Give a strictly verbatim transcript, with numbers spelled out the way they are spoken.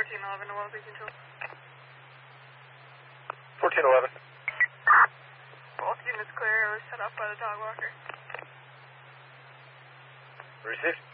fourteen eleven to Wellesley Control. fourteen eleven. Both units clear. It was set up by the dog walker. Received.